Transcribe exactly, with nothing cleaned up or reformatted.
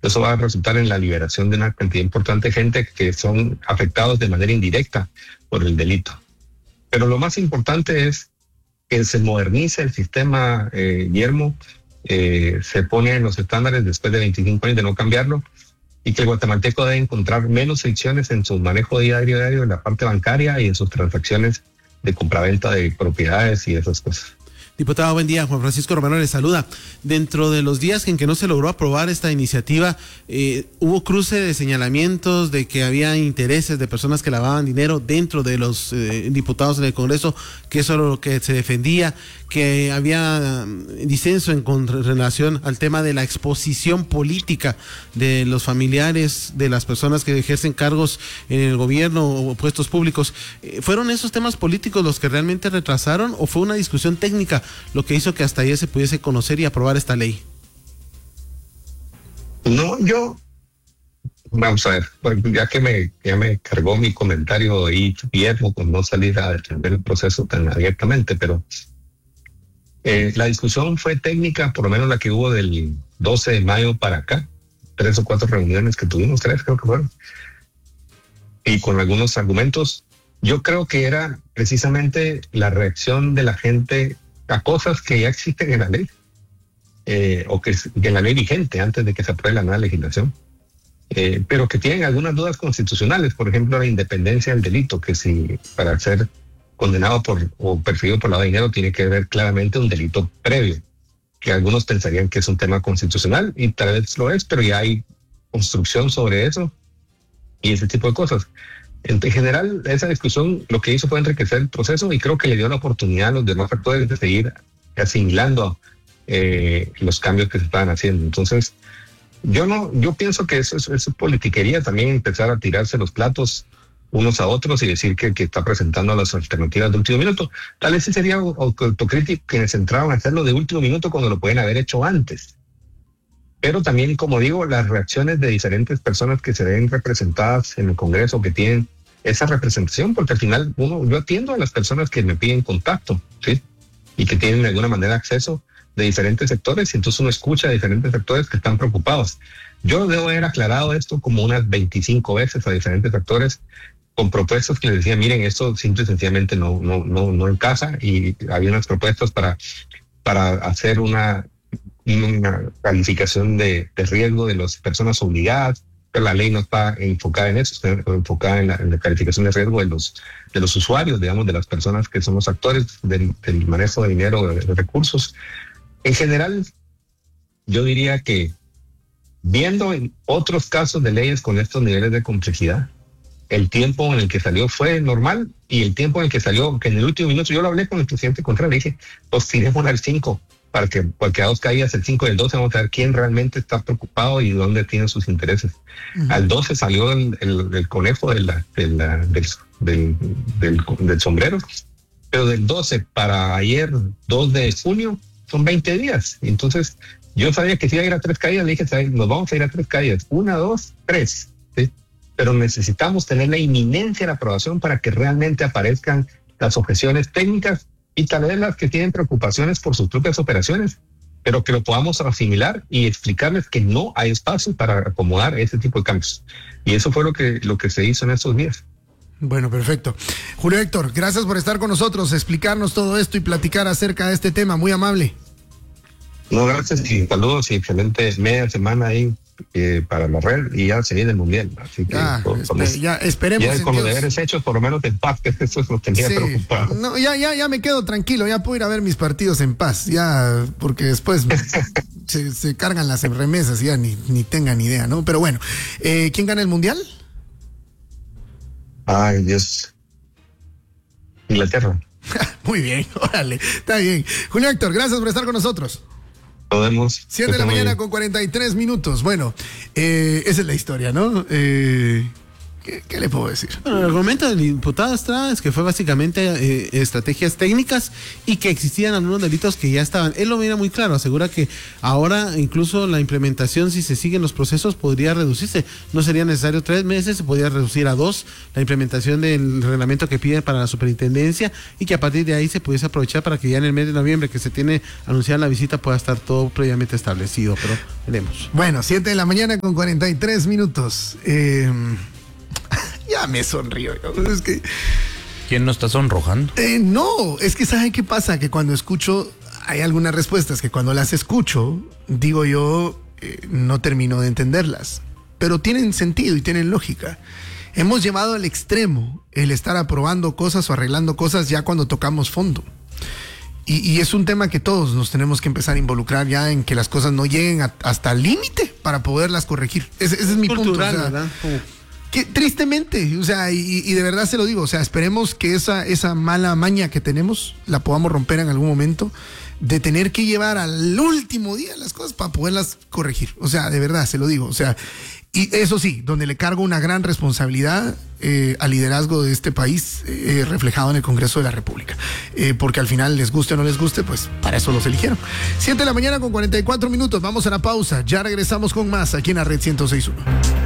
Eso va a resultar en la liberación de una cantidad importante de gente que son afectados de manera indirecta por el delito. Pero lo más importante es que se modernice el sistema, eh, Guillermo, eh, se pone en los estándares después de veinticinco años de no cambiarlo, y que el guatemalteco debe encontrar menos fricciones en su manejo diario diario en la parte bancaria y en sus transacciones de compraventa de propiedades y esas cosas. Diputado, buen día. Juan Francisco Romero le saluda. Dentro de los días en que no se logró aprobar esta iniciativa, eh, hubo cruce de señalamientos de que había intereses de personas que lavaban dinero dentro de los eh, diputados en el Congreso, que eso era lo que se defendía, que había disenso en, con relación al tema de la exposición política de los familiares de las personas que ejercen cargos en el gobierno o puestos públicos. ¿Fueron esos temas políticos los que realmente retrasaron o fue una discusión técnica lo que hizo que hasta ayer se pudiese conocer y aprobar esta ley? No, yo, vamos a ver, bueno, ya que me, ya me cargó mi comentario ahí, Guillermo, con no salir a defender el proceso tan abiertamente, pero eh, la discusión fue técnica, por lo menos la que hubo del doce de mayo para acá, tres o cuatro reuniones que tuvimos, tres creo que fueron, y con algunos argumentos. Yo creo que era precisamente la reacción de la gente a cosas que ya existen en la ley, eh, o que, que en la ley vigente antes de que se apruebe la nueva legislación, eh, pero que tienen algunas dudas constitucionales, por ejemplo, la independencia del delito, que si para ser condenado por o perseguido por lavado de dinero tiene que haber claramente un delito previo, que algunos pensarían que es un tema constitucional y tal vez lo es, pero ya hay construcción sobre eso y ese tipo de cosas. En general, esa discusión lo que hizo fue enriquecer el proceso y creo que le dio la oportunidad a los demás actores de seguir asimilando eh, los cambios que se estaban haciendo. Entonces, yo no, yo pienso que eso es, eso es politiquería también, empezar a tirarse los platos unos a otros y decir que, que está presentando las alternativas de último minuto. Tal vez sí sería autocrítico quienes entraron a hacerlo de último minuto cuando lo pueden haber hecho antes. Pero también, como digo, las reacciones de diferentes personas que se ven representadas en el Congreso, que tienen esa representación, porque al final uno, yo atiendo a las personas que me piden contacto, ¿sí? Y que tienen de alguna manera acceso de diferentes sectores, y entonces uno escucha a diferentes sectores que están preocupados. Yo debo haber aclarado esto como unas veinticinco veces a diferentes actores con propuestas que les decía, miren, esto simple y sencillamente no, no, no, no encaja, y había unas propuestas para, para hacer una una calificación de, de riesgo de las personas obligadas, pero la ley no está enfocada en eso, está enfocada en la, en la calificación de riesgo de los, de los usuarios, digamos, de las personas que son los actores del, del manejo de dinero, de, de recursos. En general, yo diría que viendo en otros casos de leyes con estos niveles de complejidad, el tiempo en el que salió fue normal, y el tiempo en el que salió, que en el último minuto, yo lo hablé con el presidente Contreras, le dije, pues tiremos al cinco, para que cualquiera dos caídas, el cinco y el doce, vamos a ver quién realmente está preocupado y dónde tiene sus intereses. Uh-huh. Al doce salió el, el, el conejo de la, de la, del, del, del, del sombrero, pero del doce para ayer, dos de junio, son veinte días. Entonces, yo sabía que si iba a ir a tres caídas, le dije, nos vamos a ir a tres caídas, una, dos, tres, ¿sí? Pero necesitamos tener la inminencia de la aprobación para que realmente aparezcan las objeciones técnicas y tal vez las que tienen preocupaciones por sus propias operaciones, pero que lo podamos asimilar y explicarles que no hay espacio para acomodar ese tipo de cambios. Y eso fue lo que, lo que se hizo en estos días. Bueno, perfecto. Julio Héctor, gracias por estar con nosotros, explicarnos todo esto y platicar acerca de este tema. Muy amable. No, gracias y saludos y excelente media semana ahí eh, para la red, y ya se viene el mundial. Así que ya, con, espe- con ya esperemos. Ya con los deberes hechos, por lo menos en paz, que eso es lo que tenía sí. preocupado. No, ya, ya, ya me quedo tranquilo, ya puedo ir a ver mis partidos en paz, ya, porque después se, se cargan las remesas y ya ni, ni tengan idea, ¿no? Pero bueno, eh, ¿quién gana el mundial? Ay, Dios. Inglaterra. Muy bien, órale, está bien. Julio Héctor, gracias por estar con nosotros. Nos vemos. siete de la mañana con cuarenta y tres minutos. Bueno, eh, esa es la historia, ¿no? Eh, ¿Qué, qué le puedo decir? Bueno, el argumento del diputado Estrada es que fue básicamente eh, estrategias técnicas y que existían algunos delitos que ya estaban. Él lo mira muy claro, asegura que ahora incluso la implementación, si se siguen los procesos, podría reducirse. No sería necesario tres meses, se podría reducir a dos la implementación del reglamento que pide para la superintendencia y que a partir de ahí se pudiese aprovechar para que ya en el mes de noviembre que se tiene anunciada la visita pueda estar todo previamente establecido, pero veremos. Bueno, siete de la mañana con cuarenta y tres minutos. Eh... Ya me sonrío. Es que, ¿quién no está sonrojando? Eh, no, es que ¿saben qué pasa? Que cuando escucho, hay algunas respuestas que cuando las escucho, digo yo, eh, no termino de entenderlas. Pero tienen sentido y tienen lógica. Hemos llevado al extremo el estar aprobando cosas o arreglando cosas ya cuando tocamos fondo. Y, y es un tema que todos nos tenemos que empezar a involucrar ya en que las cosas no lleguen a, hasta el límite para poderlas corregir. Ese, ese es mi Cultural, punto. O sea, ¿verdad? Como... Que tristemente, o sea, y, y de verdad se lo digo, o sea, esperemos que esa, esa mala maña que tenemos la podamos romper en algún momento, de tener que llevar al último día las cosas para poderlas corregir. O sea, de verdad se lo digo, o sea, y eso sí, donde le cargo una gran responsabilidad eh, al liderazgo de este país eh, reflejado en el Congreso de la República. Eh, porque al final, les guste o no les guste, pues para eso los eligieron. siete de la mañana con cuarenta y cuatro minutos, vamos a la pausa, ya regresamos con más aquí en la Red ciento seis punto uno.